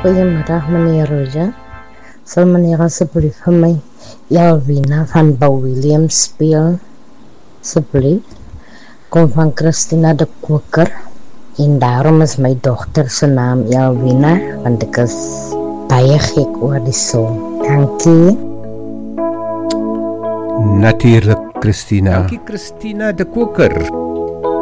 Goeiemiddag meneer Roja. Sal meneer asseblief vir my Jelvina van Bou Williams speel? Asseblief. Kom van Christina de Koker. En daarom is my dogter se naam Jelvina, want ek is baie gek oor die song. Dankie. Natuurlijk Christina. Dankie Christina de Koker.